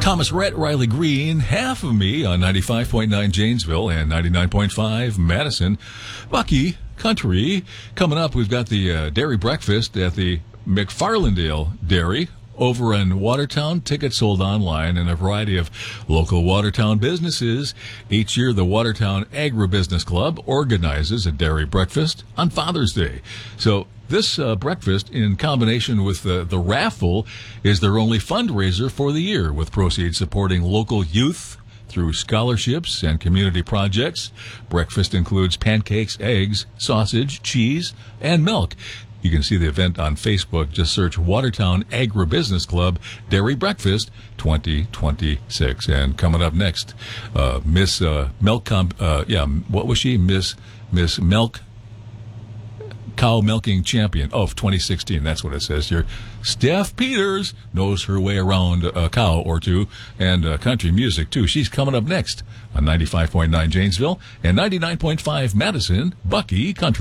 Thomas Rhett, Riley Green, Half of Me on 95.9 Janesville and 99.5 Madison. Bucky Country. Coming up, we've got the dairy breakfast at the McFarlandale Dairy over in Watertown. Tickets sold online and a variety of local Watertown businesses. Each year, the Watertown Agribusiness Club organizes a dairy breakfast on Father's Day. So this breakfast, in combination with the raffle, is their only fundraiser for the year, with proceeds supporting local youth through scholarships and community projects. Breakfast includes pancakes, eggs, sausage, cheese, and milk. You can see the event on Facebook. Just search Watertown Agribusiness Club Dairy Breakfast 2026. And coming up next, Miss Milk, what was she? Miss Milk Cow Milking Champion of 2016. That's what it says here. Steph Peters knows her way around a cow or two, and country music, too. She's coming up next on 95.9 Janesville and 99.5 Madison, Bucky Country.